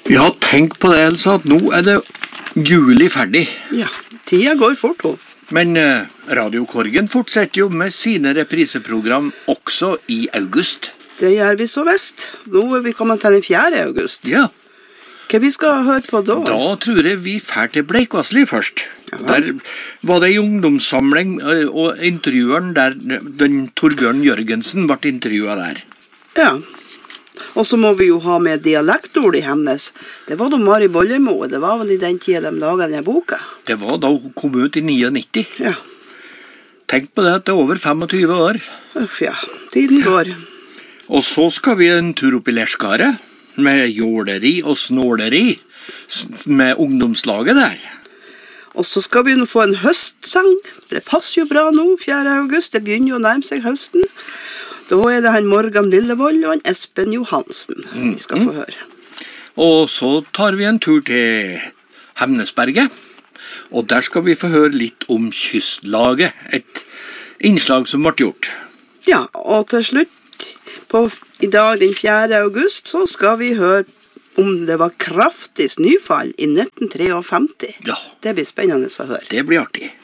Ja, tenk på det, Elsa, at nå det juli ferdig. Ja, tida går fort, hun. Men Radio Korgen fortsetter jo med sine repriseprogram også i august. Det gjør vi så vest. Nå vi kommet til den 4. august. Ja. Hva vi skal høre på da? Da tror jeg vi fer til Bleikvassli først. Jaha. Der var det en ungdomssamling, og intervjueren der, den Torbjørn Jørgensen, ble intervjuet der. Ja. Og så må vi jo ha med dialektord i Hemnes. Det var da Mari Bollemo, det var vel i den tida de laget denne boka. Det var da hun kom ut i 99. Ja. Tenk på det at det over 25 år. Uff, ja. Tiden går. Og så skal vi en tur opp i Lerskaret, med jåleri og snåleri, med ungdomslaget der. Og så skal vi nå få en høstsang. Det passer jo bra nå, 4. august. Det begynner jo å nærme seg høsten. Da det han Morgan Lillevold og han Espen Johansen vi skal få høre. Og så tar vi en tur til Hemnesberget, og der skal vi få høre litt om Kystlaget, et innslag som ble gjort. Ja, og til slutt, i dag den 4. august, så skal vi høre om det var kraftig snøfall i 1953. Ja. Det blir spennende å høre. Det blir artig.